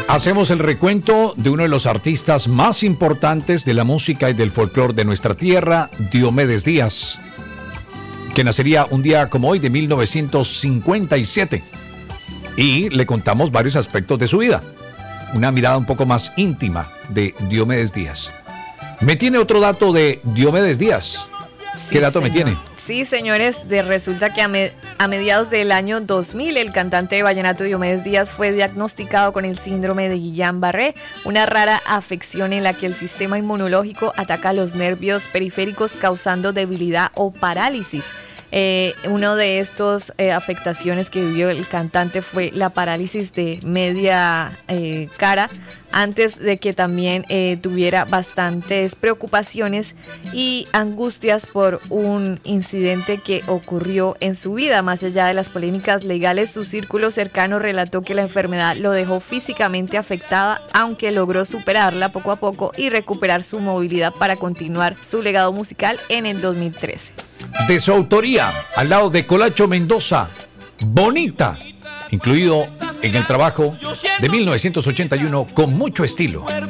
Hacemos el recuento de uno de los artistas más importantes de la música y del folclore de nuestra tierra, Diomedes Díaz, que nacería un día como hoy de 1957. Y le contamos varios aspectos de su vida. Una mirada un poco más íntima de Diomedes Díaz. Me tiene otro dato de Diomedes Díaz. ¿Qué Sí, dato me señor. tiene? Sí, señores, resulta que a mediados del año 2000 el cantante de vallenato Diomedes Díaz fue diagnosticado con el síndrome de Guillain-Barré, una rara afección en la que el sistema inmunológico ataca los nervios periféricos causando debilidad o parálisis. Uno de estos afectaciones que vivió el cantante fue la parálisis de media cara, antes de que también tuviera bastantes preocupaciones y angustias por un incidente que ocurrió en su vida. Más allá de las polémicas legales, su círculo cercano relató que la enfermedad lo dejó físicamente afectada, aunque logró superarla poco a poco y recuperar su movilidad para continuar su legado musical en el 2013. De su autoría, al lado de Colacho Mendoza, Bonita, incluido en el trabajo de 1981 con mucho estilo.